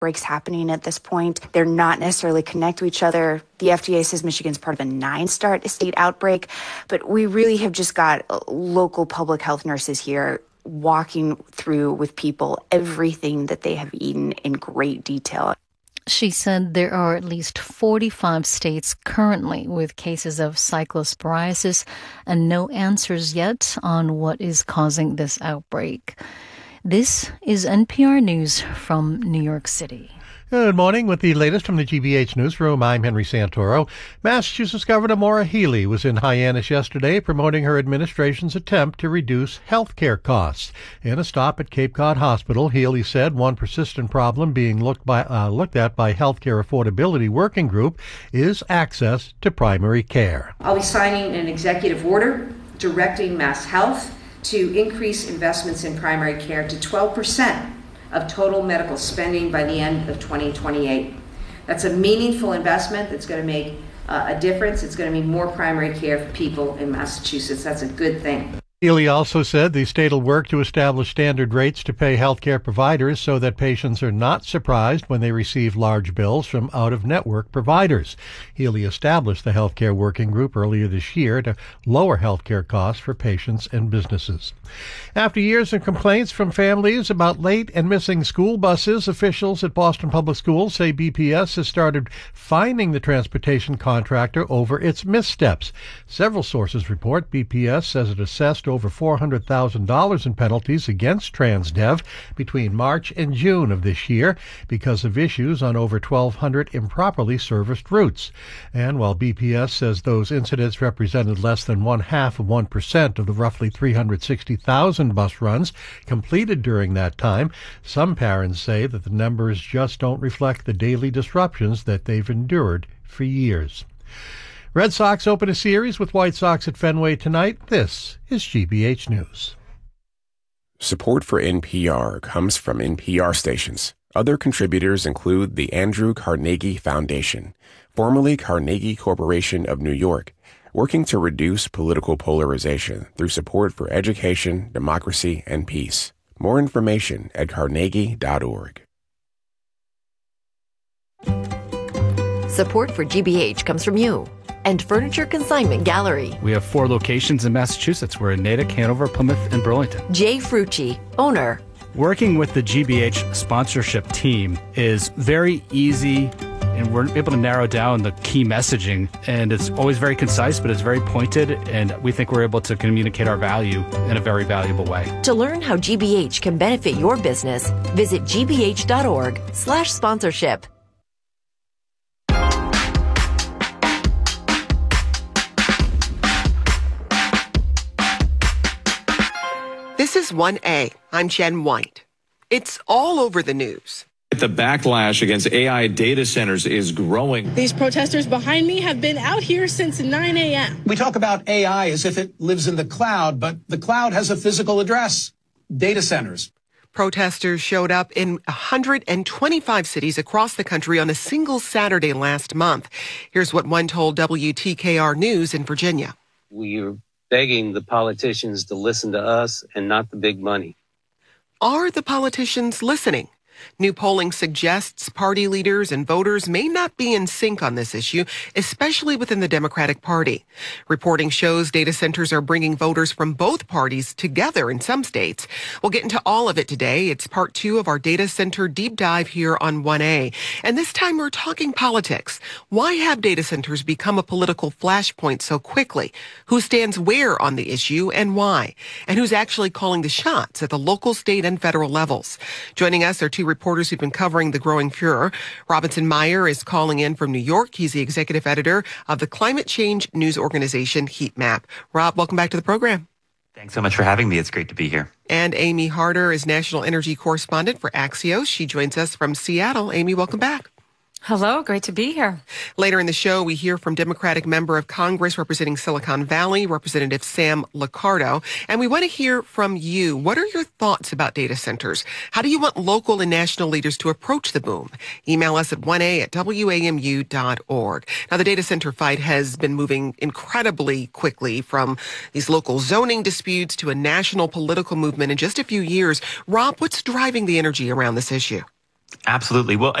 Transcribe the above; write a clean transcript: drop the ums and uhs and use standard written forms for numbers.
outbreaks happening at this point. They're not necessarily connected to each other. The FDA says Michigan's part of a 9-star state outbreak, but we really have just got local public health nurses here walking through with people everything that they have eaten in great detail. She said there are at least 45 states currently with cases of cyclosporiasis and no answers yet on what is causing this outbreak. This is NPR News from New York City. Good morning. With the latest from the GBH Newsroom, I'm Henry Santoro. Massachusetts Governor Maura Healey was in Hyannis yesterday promoting her administration's attempt to reduce health care costs. In a stop at Cape Cod Hospital, Healey said one persistent problem being looked at by Healthcare Affordability Working Group is access to primary care. I'll be signing an executive order directing MassHealth to increase investments in primary care to 12% of total medical spending by the end of 2028. That's a meaningful investment that's going to make a difference. It's going to mean more primary care for people in Massachusetts. That's a good thing. Healey also said the state will work to establish standard rates to pay healthcare providers so that patients are not surprised when they receive large bills from out-of-network providers. Healey established the Healthcare Working Group earlier this year to lower healthcare costs for patients and businesses. After years of complaints from families about late and missing school buses, officials at Boston Public Schools say BPS has started fining the transportation contractor over its missteps. Several sources report BPS says it assessed over $400,000 in penalties against Transdev between March and June of this year because of issues on over 1,200 improperly serviced routes. And while BPS says those incidents represented less than 0.5% of the roughly 360,000 bus runs completed during that time, some parents say that the numbers just don't reflect the daily disruptions that they've endured for years. Red Sox open a series with White Sox at Fenway tonight. This is GBH News. Support for NPR comes from NPR stations. Other contributors include the Andrew Carnegie Foundation, formerly Carnegie Corporation of New York, working to reduce political polarization through support for education, democracy, and peace. More information at carnegie.org. Support for GBH comes from you and Furniture Consignment Gallery. We have 4 locations in Massachusetts. We're in Natick, Hanover, Plymouth, and Burlington. Jay Frucci, owner. Working with the GBH sponsorship team is very easy, and we're able to narrow down the key messaging. And it's always very concise, but it's very pointed, and we think we're able to communicate our value in a very valuable way. To learn how GBH can benefit your business, visit gbh.org/sponsorship. This is 1A. I'm Jen White. It's all over the news. The backlash against AI data centers is growing. These protesters behind me have been out here since 9 a.m. We talk about AI as if it lives in the cloud, but the cloud has a physical address, data centers. Protesters showed up in 125 cities across the country on a single Saturday last month. Here's what one told WTKR News in Virginia. We're begging the politicians to listen to us and not the big money. Are the politicians listening? New polling suggests party leaders and voters may not be in sync on this issue, especially within the Democratic Party. Reporting shows data centers are bringing voters from both parties together in some states. We'll get into all of it today. It's part 2 of our data center deep dive here on 1A. And this time we're talking politics. Why have data centers become a political flashpoint so quickly? Who stands where on the issue and why? And who's actually calling the shots at the local, state, and federal levels? Joining us are 2 reporters who've been covering the growing furor. Robinson Meyer is calling in from New York. He's the executive editor of the climate change news organization Heat Map. Rob, welcome back to the program. Thanks so much for having me. It's great to be here. And Amy Harder is national energy correspondent for Axios. She joins us from Seattle. Amy, welcome back. Hello, great to be here. Later in the show, we hear from Democratic member of Congress representing Silicon Valley, Representative Sam Liccardo. And we want to hear from you. What are your thoughts about data centers? How do you want local and national leaders to approach the boom? Email us at 1a@wamu.org. Now, the data center fight has been moving incredibly quickly from these local zoning disputes to a national political movement in just a few years. Rob, what's driving the energy around this issue? Absolutely. Well,